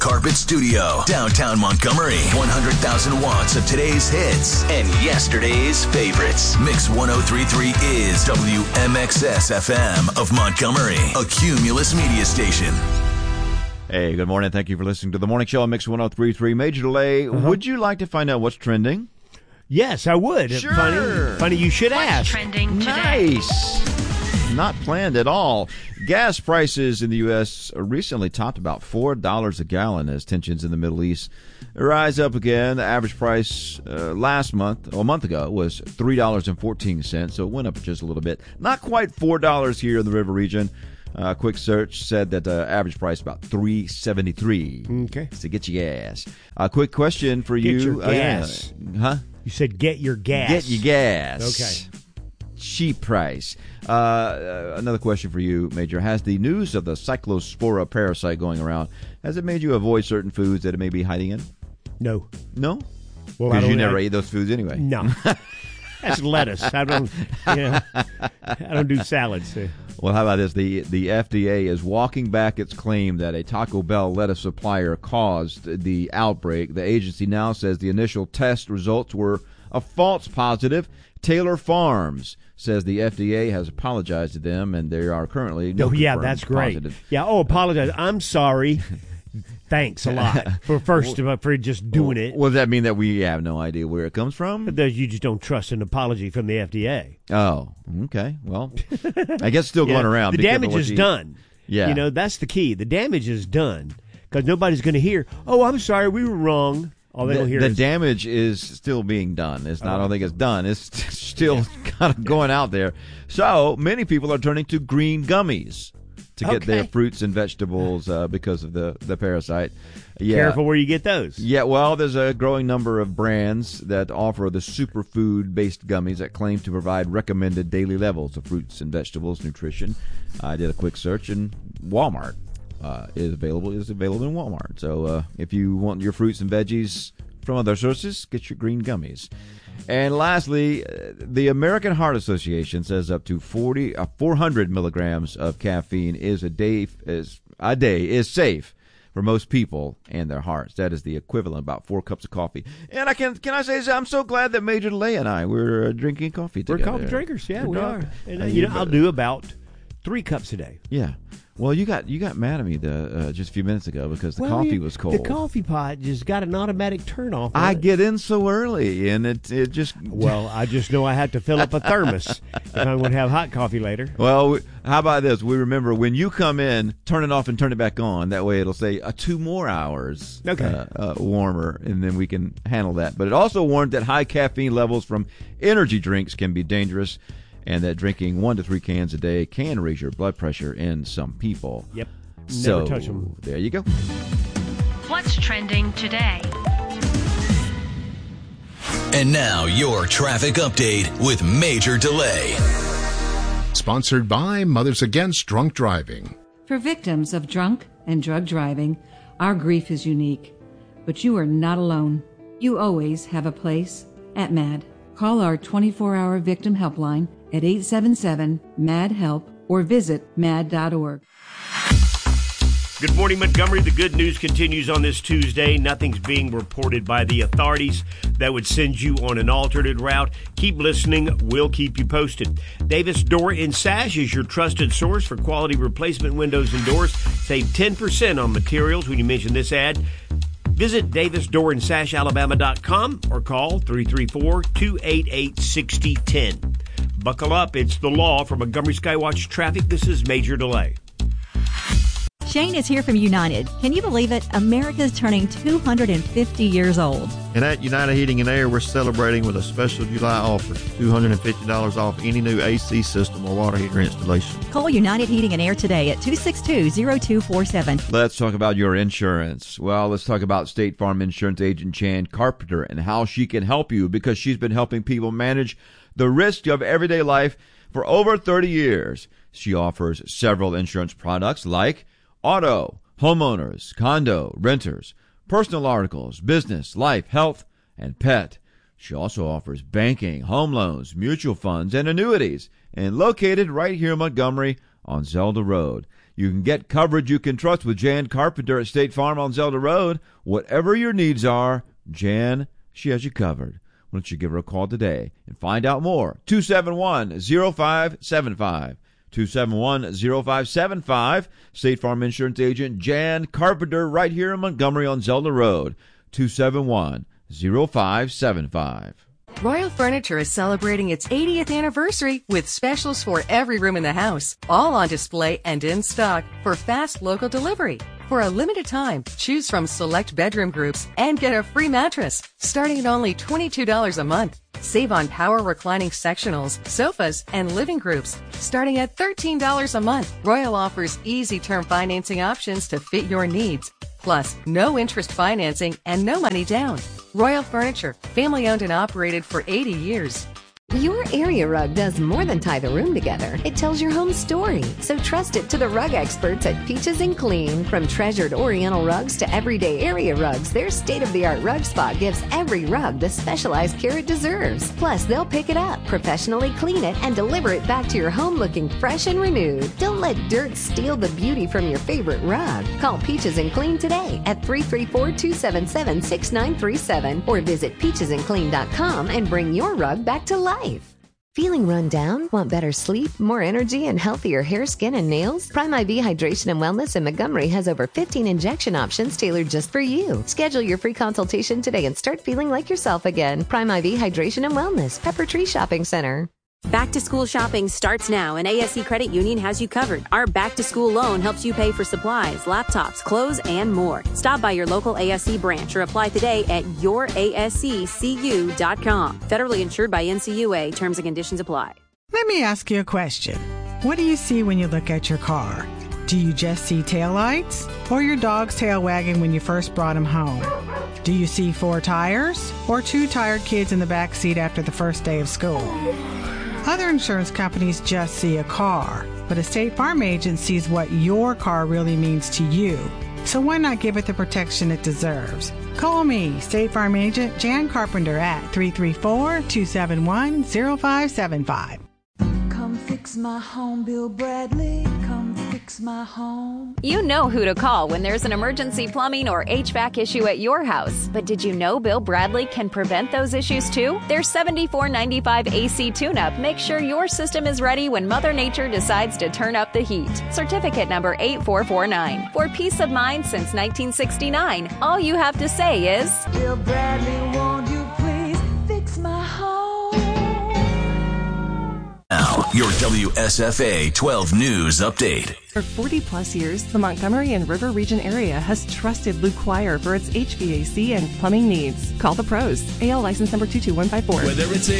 Carpet Studio, downtown Montgomery. 100,000 watts of today's hits and yesterday's favorites. Mix 103.3 is WMXS FM of Montgomery, a Cumulus media station. Hey, good morning. Thank you for listening to the morning show on Mix 103.3. Major Delay, would you like to find out what's trending? Yes, I would. Sure. Funny you should What's ask. trending today? Nice. Not planned at all. Gas prices in the U.S. recently topped about $4 a gallon as tensions in the Middle East rise up again. The average price a month ago, was $3.14, so it went up just a little bit. Not quite $4 here in the River region. A quick search said that the average price about $3.73. Okay. To get your gas. A quick question for you. Get your gas. Huh? You said get your gas. Get your gas. Okay. Cheap price. Another question for you, Major. Has the news of the Cyclospora parasite going around, has it made you avoid certain foods that it may be hiding in? No. No? Well, Because you never ate those foods anyway. No. That's lettuce. I don't do salads. Well, how about this? The FDA is walking back its claim that a Taco Bell lettuce supplier caused the outbreak. The agency now says the initial test results were a false positive. Taylor Farms says the FDA has apologized to them, and they are currently no confirmed that's great. positive. Yeah. Oh, apologize. I'm sorry. Thanks a lot for just doing it. Well, does that mean that we have no idea where it comes from? That you just don't trust an apology from the FDA. Oh, okay. Well, I guess it's still going around. The damage is done. Yeah. You know, that's the key. The damage is done because nobody's going to hear, oh, I'm sorry, we were wrong. All they don't hear the is damage is still being done. It's not. I don't think it's done. It's still kind of going out there. So many people are turning to green gummies to get their fruits and vegetables because of the parasite. Yeah. Careful where you get those. Yeah, well, there's a growing number of brands that offer the superfood-based gummies that claim to provide recommended daily levels of fruits and vegetables nutrition. I did a quick search, and Walmart is available in Walmart. So if you want your fruits and veggies from other sources, get your green gummies. And lastly, the American Heart Association says up to 400 milligrams of caffeine is a day is safe for most people and their hearts. That is the equivalent of about 4 cups of coffee. And can I say, I'm so glad that Major Delay and I were drinking coffee together. We're coffee drinkers, yeah, we are. And I'll do about 3 cups a day. Yeah. Well, you got mad at me just a few minutes ago because the coffee was cold. The coffee pot just got an automatic turn off. I get in so early, and it just... Well, I just know I have to fill up a thermos if I'm going to have hot coffee later. Well, how about this? We remember when you come in, turn it off and turn it back on. That way it'll say 2 more hours warmer, and then we can handle that. But it also warned that high caffeine levels from energy drinks can be dangerous, and that drinking 1 to 3 cans a day can raise your blood pressure in some people. Yep. So, never touch them. There you go. What's trending today? And now your traffic update with Major Delay. Sponsored by Mothers Against Drunk Driving. For victims of drunk and drug driving, our grief is unique. But you are not alone. You always have a place at MAD. Call our 24-hour victim helpline at 877-MAD-HELP or visit mad.org. Good morning, Montgomery. The good news continues on this Tuesday. Nothing's being reported by the authorities that would send you on an alternate route. Keep listening. We'll keep you posted. Davis Door & Sash is your trusted source for quality replacement windows and doors. Save 10% on materials when you mention this ad. Visit davisdoorandsashalabama.com or call 334-288-6010. Buckle up. It's the law. For Montgomery Skywatch Traffic, this is Major Delay. Shane is here from United. Can you believe it? America's turning 250 years old. And at United Heating and Air, we're celebrating with a special July offer, $250 off any new AC system or water heater installation. Call United Heating and Air today at 262-0247. Let's talk about your insurance. Well, let's talk about State Farm Insurance Agent Jan Carpenter and how she can help you, because she's been helping people manage the risk of everyday life for over 30 years. She offers several insurance products like auto, homeowners, condo, renters, personal articles, business, life, health, and pet. She also offers banking, home loans, mutual funds, and annuities, and located right here in Montgomery on Zelda Road. You can get coverage you can trust with Jan Carpenter at State Farm on Zelda Road. Whatever your needs are, Jan, she has you covered. Why don't you give her a call today and find out more? 271-0575. 271-0575. State Farm Insurance Agent Jan Carpenter right here in Montgomery on Zelda Road. 271-0575. Royal Furniture is celebrating its 80th anniversary with specials for every room in the house, all on display and in stock for fast local delivery. For a limited time, choose from select bedroom groups and get a free mattress, starting at only $22 a month. Save on power reclining sectionals, sofas, and living groups, starting at $13 a month. Royal offers easy term financing options to fit your needs. Plus, no interest financing and no money down. Royal Furniture, family owned and operated for 80 years. Your area rug does more than tie the room together. It tells your home story. So trust it to the rug experts at Peaches and Clean. From treasured Oriental rugs to everyday area rugs, their state-of-the-art rug spot gives every rug the specialized care it deserves. Plus, they'll pick it up, professionally clean it, and deliver it back to your home looking fresh and renewed. Don't let dirt steal the beauty from your favorite rug. Call Peaches and Clean today at 334-277-6937 or visit peachesandclean.com and bring your rug back to life. Feeling run down? Want better sleep, more energy, and healthier hair, skin, and nails? Prime IV Hydration and Wellness in Montgomery has over 15 injection options tailored just for you. Schedule your free consultation today and start feeling like yourself again. Prime IV Hydration and Wellness, Pepper Tree Shopping Center. Back to school shopping starts now, and ASC Credit Union has you covered. Our back to school loan helps you pay for supplies, laptops, clothes, and more. Stop by your local ASC branch or apply today at yourasccu.com. Federally insured by NCUA. Terms and conditions apply. Let me ask you a question. What do you see when you look at your car? Do you just see taillights or your dog's tail wagging when you first brought him home? Do you see 4 tires or 2 tired kids in the back seat after the first day of school? Other insurance companies just see a car, but a State Farm agent sees what your car really means to you. So why not give it the protection it deserves? Call me, State Farm agent Jan Carpenter at 334-271-0575. Come fix my home, Bill Bradley. Come fix my home. You know who to call when there's an emergency plumbing or HVAC issue at your house. But did you know Bill Bradley can prevent those issues too? Their $74.95 AC tune-up makes sure your system is ready when Mother Nature decides to turn up the heat. Certificate number 8449. For peace of mind since 1969, all you have to say is, Bill Bradley, won't you please fix my home? Now, your WSFA 12 News Update. For 40-plus years, the Montgomery and River Region area has trusted Luke Quire for its HVAC and plumbing needs. Call the pros. AL license number 22154. Whether it's a